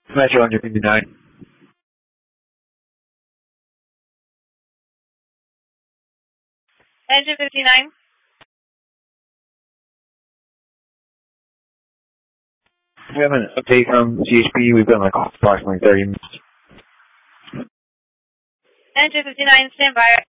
Metro 159. Engine 59. We have an update from CHP. We've been like approximately 30 minutes. Engine 59, stand by.